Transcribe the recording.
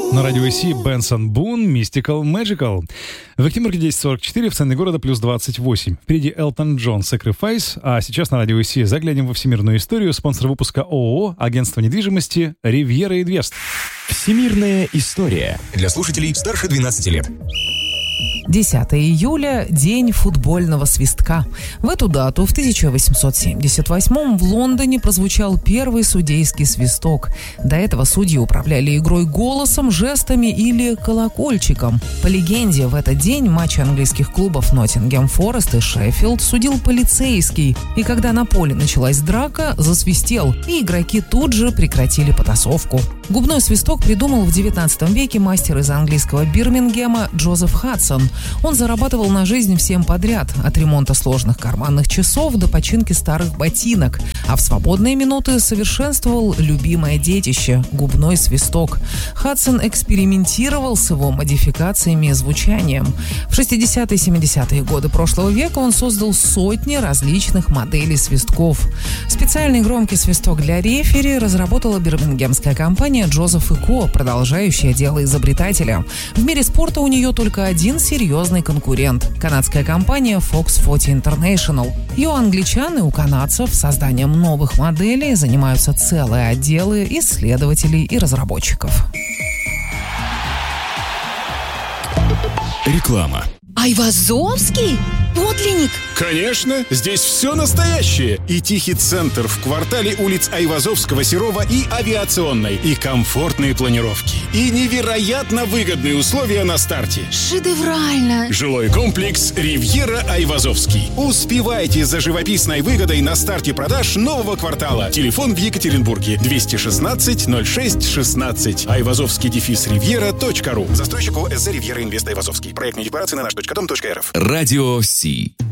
На радио ИСИ Бенсон Бун, Mystical Magical. В Октябрьке 10:44, в центре города плюс 28. Впереди Элтон Джон, Sacrifice. А сейчас на радио ИСИ заглянем во всемирную историю. Спонсор выпуска ООО, агентство недвижимости Riviera Invest. Всемирная история. Для слушателей старше 12 лет. 10 июля – день футбольного свистка. В эту дату, в 1878 в Лондоне прозвучал первый судейский свисток. До этого судьи управляли игрой голосом, жестами или колокольчиком. По легенде, в этот день матчи английских клубов Ноттингем Форест и Шеффилд судил полицейский. И когда на поле началась драка, засвистел, и игроки тут же прекратили потасовку. Губной свисток придумал в 19 веке мастер из английского Бирмингема Джозеф Хадсон. Он зарабатывал на жизнь всем подряд, от ремонта сложных карманных часов до починки старых ботинок. А в свободные минуты совершенствовал любимое детище – губной свисток. Хадсон экспериментировал с его модификациями и звучанием. В 60-е и 70-е годы прошлого века он создал сотни различных моделей свистков. Специальный громкий свисток для рефери разработала бирмингемская компания Джозеф & Ко, продолжающая дело изобретателя. В мире спорта у нее только один серьезный конкурент – канадская компания Fox 40 International. И у англичан, и у канадцев созданием новых моделей занимаются целые отделы исследователей и разработчиков. Реклама. Айвазовский? Подлинник? Конечно, здесь все настоящее. И тихий центр в квартале улиц Айвазовского, Серова и Авиационной. И комфортные планировки. И невероятно выгодные условия на старте. Шедеврально! Жилой комплекс «Ривьера Айвазовский». Успевайте за живописной выгодой на старте продаж нового квартала. Телефон в Екатеринбурге 216 06 16. Айвазовский-ривьера.ру. Застройщик ОСЗ «Ривьера Инвест Айвазовский». Проектные декларации на наш.дом.рф. Радио Си.